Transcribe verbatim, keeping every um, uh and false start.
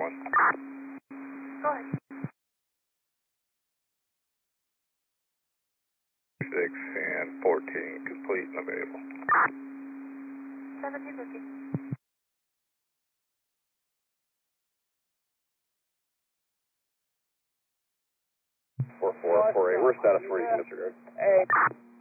one. Go ahead. Six and fourteen, complete and available. seventeen fifty. Four four four eight. We're status for you, Mister Greg. Hey.